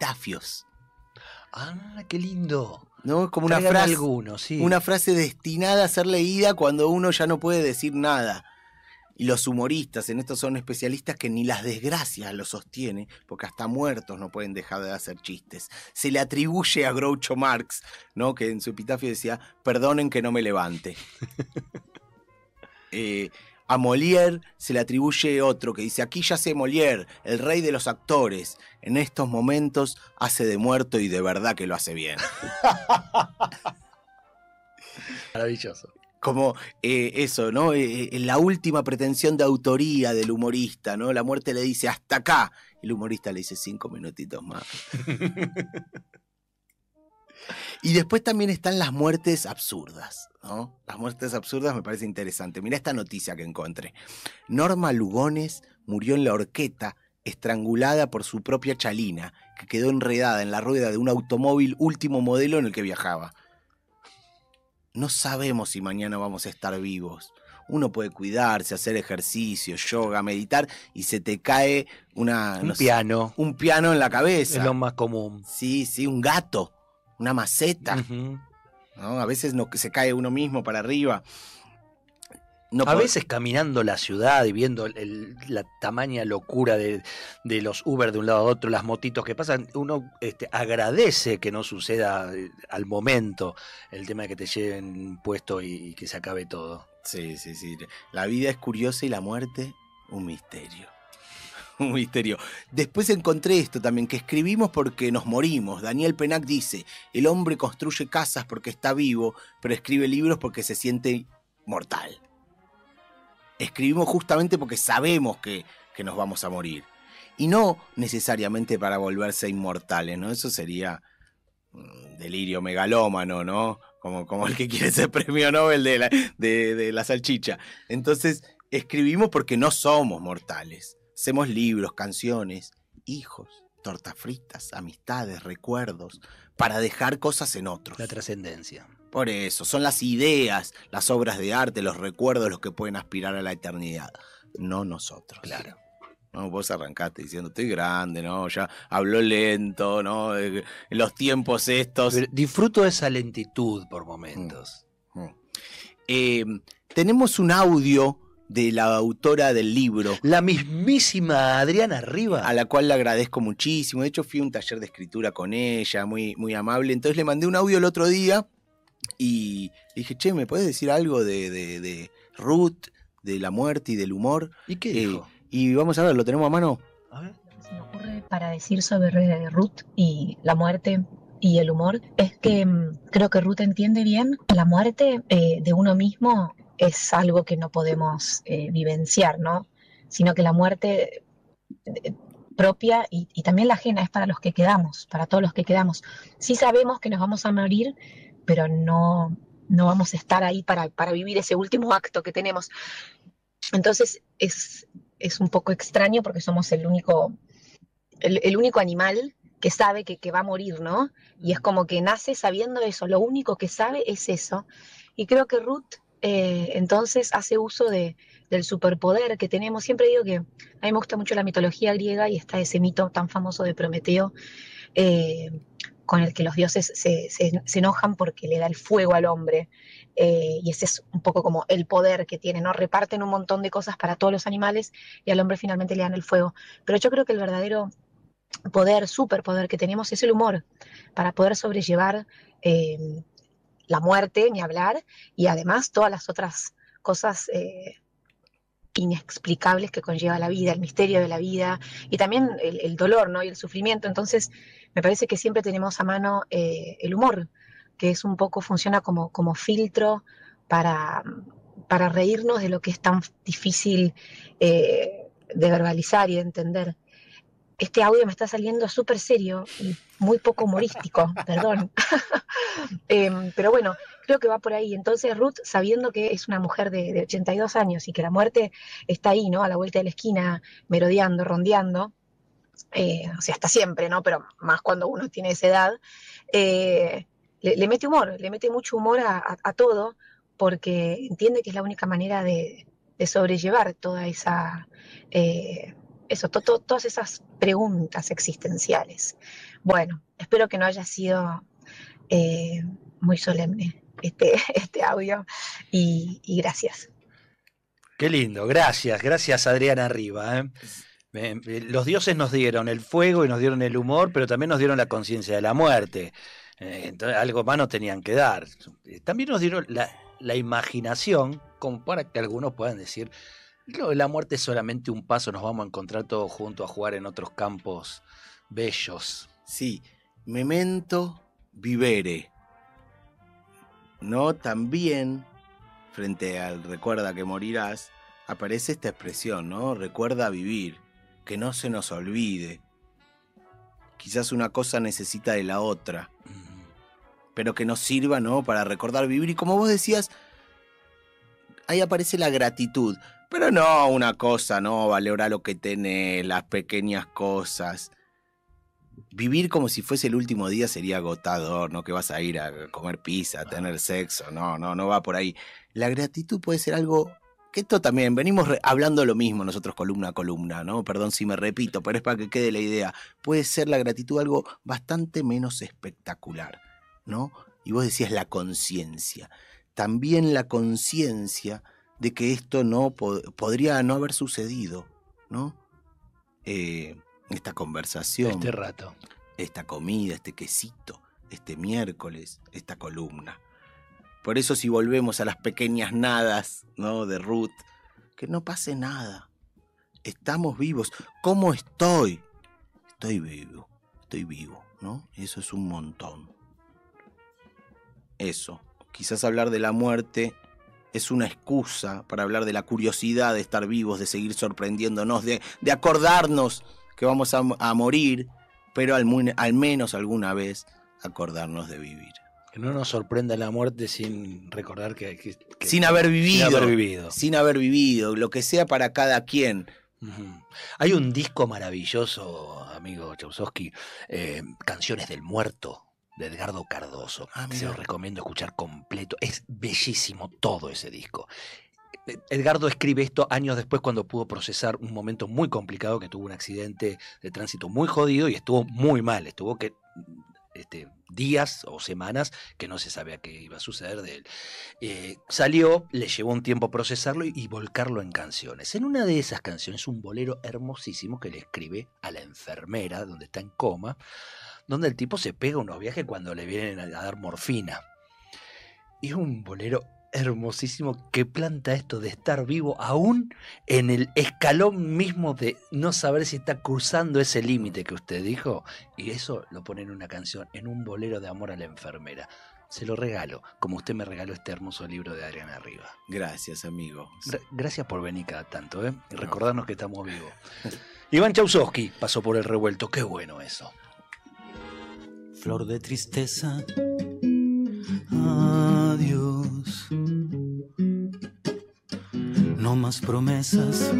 epitafios. Ah, qué lindo. ¿No? Como una Traigan frase, alguno, sí. una frase destinada a ser leída cuando uno ya no puede decir nada. Y los humoristas en esto son especialistas que ni las desgracias lo sostiene, porque hasta muertos no pueden dejar de hacer chistes. Se le atribuye a Groucho Marx, ¿no? Que en su epitafio decía, perdonen que no me levante. A Molière se le atribuye otro que dice, aquí yace Molière, el rey de los actores. En estos momentos hace de muerto y de verdad que lo hace bien. Maravilloso. Como eso, ¿no? La última pretensión de autoría del humorista, ¿no? La muerte le dice, hasta acá. Y el humorista le dice, 5 minutitos más. Y después también están las muertes absurdas, ¿no? Las muertes absurdas me parece interesante. Mirá esta noticia que encontré. Norma Lugones murió en la horqueta, estrangulada por su propia chalina, que quedó enredada en la rueda de un automóvil último modelo en el que viajaba. No sabemos si mañana vamos a estar vivos. Uno puede cuidarse, hacer ejercicio, yoga, meditar, y se te cae un piano en la cabeza. Es lo más común. Sí, un gato. Una maceta, ¿no? A veces se cae uno mismo para arriba. A veces caminando la ciudad y viendo la tamaña locura de los Uber de un lado a otro, las motitos que pasan, uno agradece que no suceda al momento el tema de que te lleven puesto y que se acabe todo. Sí. La vida es curiosa y la muerte, un misterio. Un misterio. Después encontré esto también, que escribimos porque nos morimos. Daniel Pennac dice, el hombre construye casas porque está vivo, pero escribe libros porque se siente mortal. Escribimos justamente porque sabemos que nos vamos a morir. Y no necesariamente para volverse inmortales, ¿no? Eso sería delirio megalómano, ¿no? Como el que quiere ser premio Nobel de la salchicha. Entonces, escribimos porque no somos mortales. Hacemos libros, canciones, hijos, tortas fritas, amistades, recuerdos, para dejar cosas en otros. La trascendencia. Por eso, son las ideas, las obras de arte, los recuerdos los que pueden aspirar a la eternidad, no nosotros. Claro. No, vos arrancaste diciendo, estoy grande, ¿no? Ya habló lento, ¿no? En los tiempos estos. Pero disfruto esa lentitud por momentos. Tenemos un audio de la autora del libro. La mismísima Adriana Riva. A la cual le agradezco muchísimo. De hecho, fui a un taller de escritura con ella, muy, muy amable. Entonces le mandé un audio el otro día y le dije, che, ¿me puedes decir algo de Ruth, de la muerte y del humor? ¿Y qué dijo? Y vamos a ver, ¿lo tenemos a mano? A ver. Lo que se me ocurre para decir sobre Ruth y la muerte y el humor es que creo que Ruth entiende bien la muerte de uno mismo. Es algo que no podemos vivenciar, ¿no? Sino que la muerte propia y también la ajena es para los que quedamos, para todos los que quedamos. Sí sabemos que nos vamos a morir, pero no vamos a estar ahí para vivir ese último acto que tenemos. Entonces es un poco extraño porque somos el único animal que sabe que va a morir, ¿no? Y es como que nace sabiendo eso, lo único que sabe es eso. Y creo que Ruth entonces hace uso del superpoder que tenemos. Siempre digo que a mí me gusta mucho la mitología griega y está ese mito tan famoso de Prometeo, con el que los dioses se enojan porque le da el fuego al hombre, y ese es un poco como el poder que tiene, ¿no? Reparten un montón de cosas para todos los animales y al hombre finalmente le dan el fuego. Pero yo creo que el verdadero superpoder que tenemos es el humor, para poder sobrellevar la muerte, ni hablar, y además todas las otras cosas inexplicables que conlleva la vida, el misterio de la vida, y también el dolor, ¿no? Y el sufrimiento. Entonces, me parece que siempre tenemos a mano el humor, que es un poco, funciona como filtro para reírnos de lo que es tan difícil de verbalizar y de entender. Este audio me está saliendo súper serio y muy poco humorístico, perdón. Pero bueno, creo que va por ahí. Entonces Ruth, sabiendo que es una mujer de 82 años y que la muerte está ahí, ¿no? A la vuelta de la esquina, merodeando, rondeando, o sea, está siempre, ¿no? Pero más cuando uno tiene esa edad, le mete humor, le mete mucho humor a todo, porque entiende que es la única manera de sobrellevar toda esa... todas esas preguntas existenciales. Bueno, espero que no haya sido muy solemne este audio y gracias. Qué lindo, gracias Adriana Riva. Los dioses nos dieron el fuego y nos dieron el humor, pero también nos dieron la conciencia de la muerte. Entonces, algo más nos tenían que dar. También nos dieron la imaginación, como para que algunos puedan decir, la muerte es solamente un paso, nos vamos a encontrar todos juntos a jugar en otros campos bellos. Sí, memento vivere. ¿No? También, frente al recuerda que morirás, aparece esta expresión, ¿no? Recuerda vivir, que no se nos olvide. Quizás una cosa necesita de la otra, pero que nos sirva, ¿no? Para recordar vivir. Y como vos decías, ahí aparece la gratitud. Pero no una cosa, ¿no? Valora lo que tenés, las pequeñas cosas. Vivir como si fuese el último día sería agotador, ¿no? Que vas a ir a comer pizza, a tener sexo. No va por ahí. La gratitud puede ser algo... Que esto también, venimos hablando lo mismo nosotros columna a columna, ¿no? Perdón si me repito, pero es para que quede la idea. Puede ser la gratitud algo bastante menos espectacular, ¿no? Y vos decías la conciencia. También la conciencia de que esto no podría no haber sucedido, ¿no? Esta conversación. Este rato. Esta comida, este quesito, este miércoles, esta columna. Por eso si volvemos a las pequeñas nadas, ¿no? De Ruth, que no pase nada. Estamos vivos. ¿Cómo estoy? Estoy vivo, ¿no? Eso es un montón. Eso. Quizás hablar de la muerte es una excusa para hablar de la curiosidad de estar vivos, de seguir sorprendiéndonos, de acordarnos que vamos a morir, pero al menos alguna vez acordarnos de vivir. Que no nos sorprenda la muerte sin recordar que sin haber vivido. Sin haber vivido, lo que sea para cada quien. Uh-huh. Hay un disco maravilloso, amigo Chaussowski, Canciones del Muerto, de Edgardo Cardoso. Se lo recomiendo escuchar completo. Es bellísimo todo ese disco. Edgardo escribe esto años después cuando pudo procesar un momento muy complicado, que tuvo un accidente de tránsito muy jodido y estuvo muy mal. Estuvo días o semanas que no se sabía qué iba a suceder de él. Salió, le llevó un tiempo procesarlo y volcarlo en canciones. En una de esas canciones, un bolero hermosísimo que le escribe a la enfermera, donde está en coma, donde el tipo se pega unos viajes cuando le vienen a dar morfina. Y es un bolero hermosísimo que planta esto de estar vivo aún en el escalón mismo de no saber si está cruzando ese límite que usted dijo, y eso lo pone en una canción, en un bolero de amor a la enfermera. Se lo regalo, como usted me regaló este hermoso libro de Adriana Riva. Gracias, amigo. Gracias por venir cada tanto, y recordarnos que estamos vivos. Iván Chaussowski pasó por el revuelto, qué bueno eso. Flor de tristeza, adiós. No más promesas.